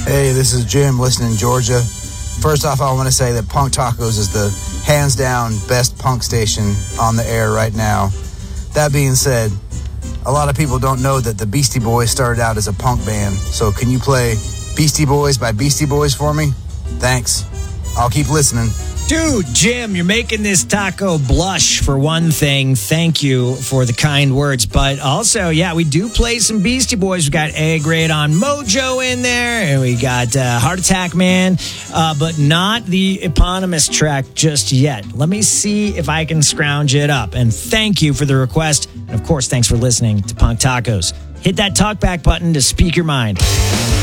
Hey, this is Jim, listening in Georgia. First off, I want to say that Punk Tacos is the hands-down best punk station on the air right now. That being said, a lot of people don't know that the Beastie Boys started out as a punk band. So can you play Beastie Boys by Beastie Boys for me? Thanks. I'll keep listening. Dude, Jim, you're making this taco blush for one thing. Thank you for the kind words. But also, yeah, we do play some Beastie Boys. We got A Grade on Mojo in there, and we got Heart Attack Man, but not the eponymous track just yet. Let me see if I can scrounge it up. And thank you for the request. And of course, thanks for listening to Punk Tacos. Hit that talkback button to speak your mind.